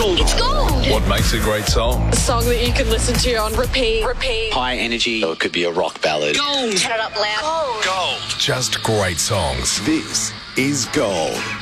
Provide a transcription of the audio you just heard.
gold. It's gold. What makes a great song? A song that you can listen to on repeat. High energy. Or it could be a rock ballad. Gold. Turn it up loud. Gold. Just great songs. This is Gold.